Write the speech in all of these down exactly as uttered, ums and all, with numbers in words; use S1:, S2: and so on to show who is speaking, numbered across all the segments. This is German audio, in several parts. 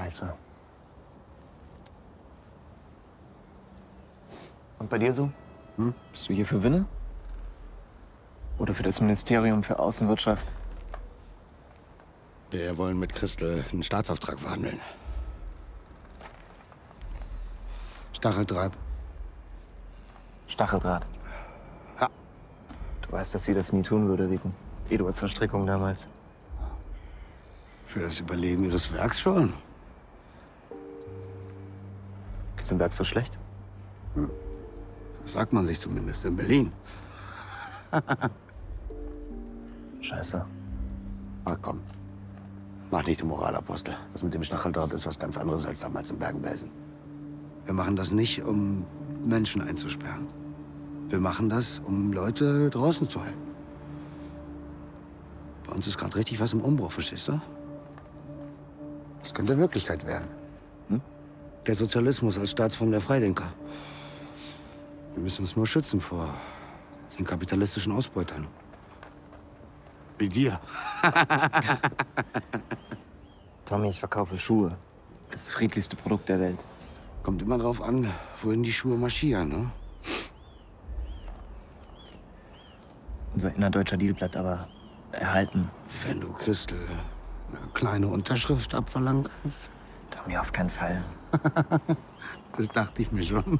S1: Scheiße. Und bei dir so? Hm? Bist du hier für Winne? Oder für das Ministerium für Außenwirtschaft?
S2: Wir wollen mit Christel einen Staatsauftrag verhandeln. Stacheldraht.
S1: Stacheldraht?
S2: Ja.
S1: Du weißt, dass sie das nie tun würde, wegen Eduards Verstrickung damals.
S2: Für das Überleben ihres Werks schon.
S1: Geht's dem Werk so schlecht?
S2: Hm. Das sagt man sich zumindest in Berlin.
S1: Scheiße.
S2: Na komm. Mach nicht den Moralapostel. Das mit dem Stacheldraht ist was ganz anderes als damals in Bergen-Belsen. Wir machen das nicht, um Menschen einzusperren. Wir machen das, um Leute draußen zu halten. Bei uns ist gerade richtig was im Umbruch, verstehst du? Das könnte Wirklichkeit werden. Hm? Der Sozialismus als Staatsform der Freidenker. Wir müssen uns nur schützen vor den kapitalistischen Ausbeutern. Wie dir.
S1: Tommy, ich verkaufe Schuhe. Das friedlichste Produkt der Welt.
S2: Kommt immer drauf an, wohin die Schuhe marschieren, ne?
S1: Unser innerdeutscher Deal bleibt aber erhalten.
S2: Wenn du Christel eine kleine Unterschrift abverlangen kannst?
S1: Tommy, auf keinen Fall.
S2: Das dachte ich mir schon.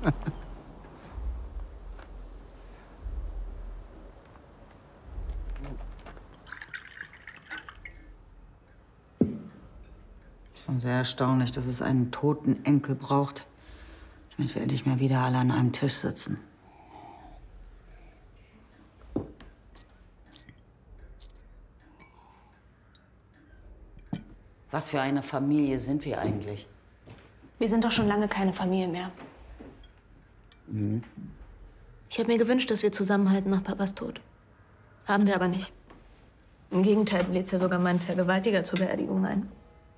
S3: Schon sehr erstaunlich, dass es einen toten Enkel braucht, damit wir endlich mal wieder alle an einem Tisch sitzen. Was für eine Familie sind wir eigentlich?
S4: Wir sind doch schon lange keine Familie mehr. Mhm. Ich habe mir gewünscht, dass wir zusammenhalten nach Papas Tod. Haben wir aber nicht. Im Gegenteil, du lädst ja sogar meinen Vergewaltiger zur Beerdigung ein.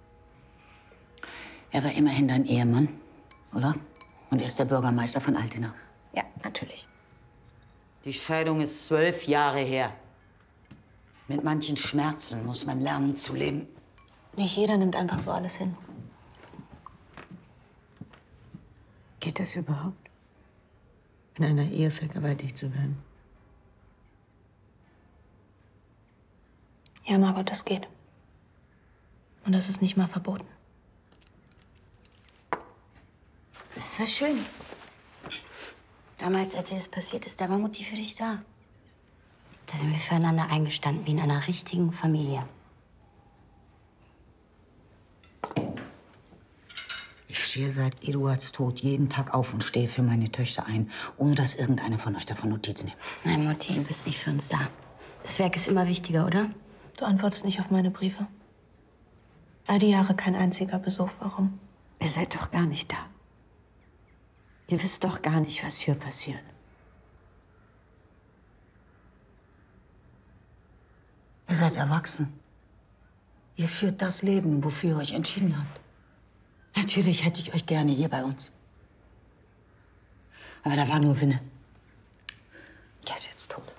S3: Er war immerhin dein Ehemann, oder? Und er ist der Bürgermeister von Altena.
S4: Ja, natürlich.
S3: Die Scheidung ist zwölf Jahre her. Mit manchen Schmerzen muss man lernen zu leben.
S4: Nicht jeder nimmt einfach so alles hin.
S5: Geht das überhaupt, in einer Ehe vergewaltigt zu werden?
S4: Ja, Margot, das geht. Und das ist nicht mal verboten.
S6: Das war schön. Damals, als das passiert ist, da war Mutti für dich da. Da sind wir füreinander eingestanden, wie in einer richtigen Familie.
S3: Ich stehe seit Eduards Tod jeden Tag auf und stehe für meine Töchter ein, ohne dass irgendeine von euch davon Notiz nimmt.
S6: Nein, Mutti, du bist nicht für uns da. Das Werk ist immer wichtiger, oder?
S4: Du antwortest nicht auf meine Briefe. All die Jahre kein einziger Besuch. Warum?
S5: Ihr seid doch gar nicht da. Ihr wisst doch gar nicht, was hier passiert.
S3: Ihr seid erwachsen. Ihr führt das Leben, wofür ihr euch entschieden habt. Natürlich hätte ich euch gerne hier bei uns. Aber da war nur Winne. Der ist jetzt tot.